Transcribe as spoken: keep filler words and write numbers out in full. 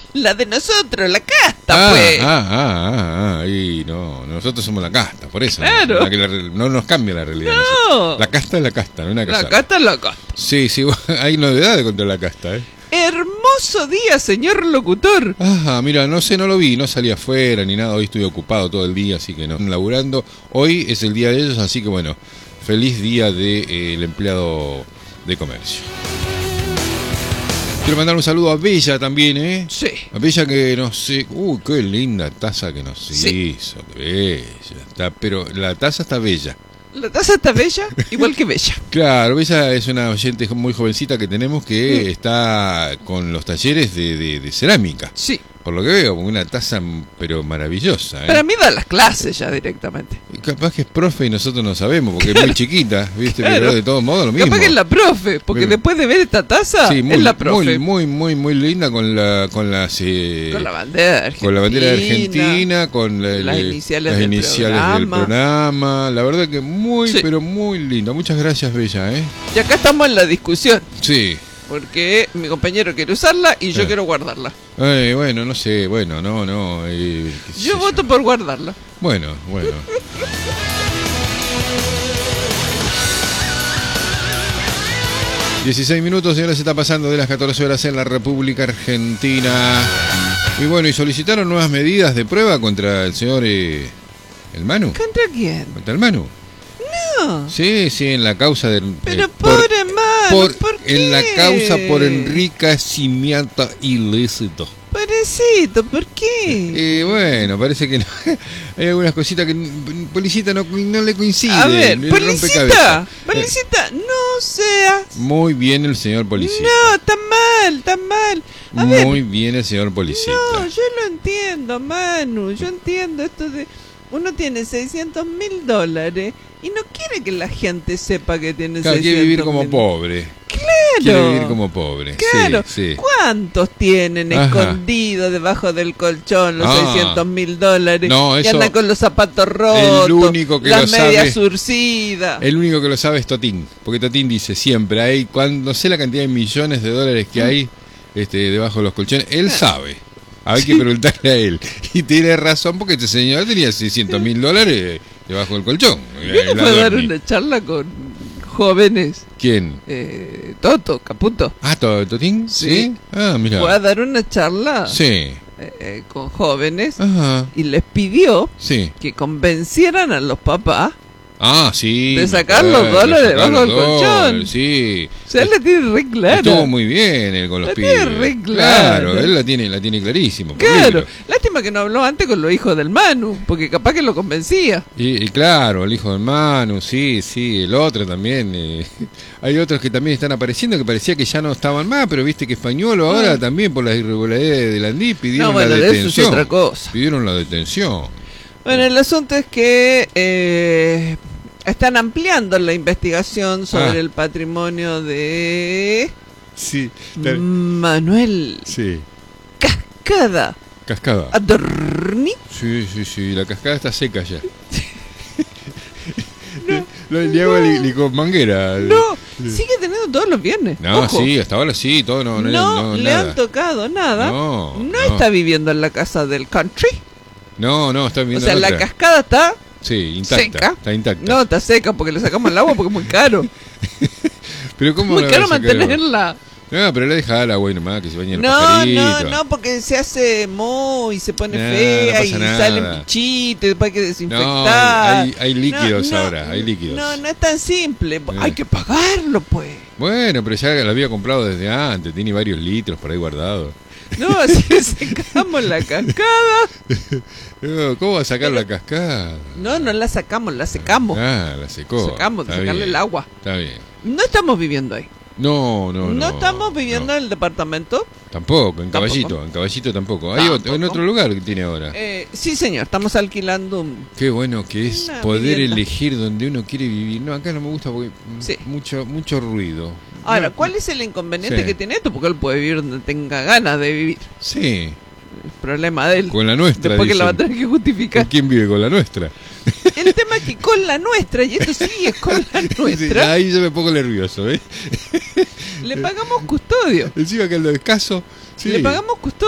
La de nosotros, la casta, Ah, pues. ah, ah, ah, ah, y no, nosotros somos la casta, por eso. Claro. No, la que la re- no nos cambia la realidad. No. nosotros. La casta es la casta, no es una La casada. casta es la casta. Sí, sí, hay novedades contra la casta, ¿eh? Hermoso día, señor locutor. Ah, mira, no sé, no lo vi, no salí afuera ni nada, hoy estoy ocupado todo el día, así que no. Laburando, hoy es el día de ellos, así que bueno, feliz día del de, eh, empleado de comercio. Quiero mandar un saludo a Bella también, ¿eh? Sí. A Bella que nos... sé, uy, qué linda taza que nos Sí. hizo, qué bella. Está, pero la taza está bella. La taza está bella, igual que bella. Claro, Bella es una oyente muy jovencita que tenemos que mm. está con los talleres de, de, de cerámica. Sí. Por lo que veo, una taza pero maravillosa, ¿eh? Para mí da las clases ya directamente. Y capaz que es profe y nosotros no sabemos, porque claro. Es muy chiquita, ¿viste? Claro. Pero de todos modos lo mismo. Capaz que es la profe, porque pero, después de ver esta taza, sí, muy, es la profe. Muy, muy, muy, muy linda con la con las eh, con la bandera de Argentina. Con la bandera de Argentina, con la, las el, iniciales, las del, iniciales programa. del programa. La verdad que muy, sí. pero muy linda. Muchas gracias, Bella, ¿eh? Y acá estamos en la discusión. Sí. Porque mi compañero quiere usarla y yo eh. quiero guardarla. Eh, bueno, no sé, bueno, no, no. Eh, yo voto yo? por guardarla. Bueno, bueno. dieciséis minutos, señores, se está pasando de las catorce horas en la República Argentina. Y bueno, y solicitaron nuevas medidas de prueba contra el señor eh, el Manu. ¿Contra quién? ¿Contra el Manu? No. Sí, sí, en la causa de... Pero eh, pobre Manu, por, ¿por qué? En la causa por enriquecimiento ilícito. Pobrecito, ¿por qué? Y eh, bueno, parece que no. Hay algunas cositas que Policita no, no le coinciden. A ver, Policita, Policita, eh. no seas... Muy bien el señor Policita. No, está mal, está mal. A Muy ver, bien el señor Policita. No, yo lo entiendo, Manu, yo entiendo esto de... Uno tiene seiscientos mil dólares y no quiere que la gente sepa que tiene claro, seiscientos mil. Quiere vivir como pobre. Claro. Quiere vivir como pobre. Claro. Sí, sí. ¿Cuántos tienen Ajá. escondidos debajo del colchón los ah. seiscientos mil dólares? No, eso, y andan con los zapatos rotos, el único que las lo medias sabe, surcidas. El único que lo sabe es Totín. Porque Totín dice siempre, hay, cuando, no sé la cantidad de millones de dólares que hay este, debajo de los colchones. Él ah. sabe. Hay que preguntarle a él. Y tiene razón porque este señor tenía seiscientos mil dólares debajo del colchón. ¿Quién fue a dar una charla con jóvenes? ¿Quién? Eh, Toto, Caputo. Ah, ¿Totín? Sí. ¿Sí? Ah, mira. Fue a dar una charla sí. eh, eh, con jóvenes. Ajá. Y les pidió sí. que convencieran a los papás Ah, sí. de sacar los de dólares sacar debajo los del colchón. Dólares, sí. O sea, él la tiene re clara. Estuvo muy bien él con los la pibes. Tiene re clara. Claro, él la tiene, la tiene clarísimo. Claro. Lástima que no habló antes con los hijos del Manu, porque capaz que lo convencía. Y, y claro, el hijo del Manu, sí, sí, el otro también. Eh. Hay otros que también están apareciendo que parecía que ya no estaban más, pero viste que Españolo ahora ah. también por las irregularidades de la ANDI pidieron no, bueno, la detención. Eso es otra cosa. Pidieron la detención. Bueno, el asunto es que eh, están ampliando la investigación sobre ah. el patrimonio de sí, Manuel sí. Cascada. Cascada. Adorni. Sí, sí, sí, la cascada está seca ya. no, Lo le hago no, li, con manguera. No, sí. Sigue teniendo todos los viernes. No, Ojo. sí, hasta ahora sí, todo no, no, no, no le nada. han tocado nada. No, no, no está viviendo en la casa del country. No, no, está viviendo. O sea, en la otra. cascada está sí, intacta. Seca. Está intacta. No, está seca porque le sacamos el agua porque es muy caro. Pero cómo muy caro mantenerla. No, pero le deja al agua nomás, que se bañe el no, pajarito. No, no, porque se hace moho y se pone no, fea no y nada. salen bichitos y después hay que desinfectar. No, hay, hay líquidos no, no, ahora, hay líquidos. No, no es tan simple. Eh. Hay que pagarlo, pues. Bueno, pero ya lo había comprado desde antes, tiene varios litros por ahí guardados. No, así que sacamos la cascada. No, ¿cómo va a sacar la cascada? No, no la sacamos, la secamos. Ah, la secó. Sacamos, de sacarle bien. el agua. Está bien. No estamos viviendo ahí. No, no, no. ¿No estamos viviendo no. en el departamento? Tampoco, en Tampoco. Caballito, en Caballito tampoco. Hay Tampoco. otro, en otro lugar que tiene ahora. Eh, sí, señor, estamos alquilando un... Qué bueno que es Una poder vivienda. elegir donde uno quiere vivir. No, acá no me gusta porque Sí. mucho mucho ruido. Ahora, No, ¿cuál es el inconveniente sí. que tiene esto? Porque él puede vivir donde tenga ganas de vivir. Sí, El problema de él. con la nuestra. Después que la va a dicen. tener que justificar. ¿Con quién vive? Con la nuestra. El tema es que con la nuestra, y esto sí es con la nuestra, Sí, ahí yo me pongo nervioso, ¿eh? le pagamos custodio. Encima que el del caso. Sí. Le pagamos custodio.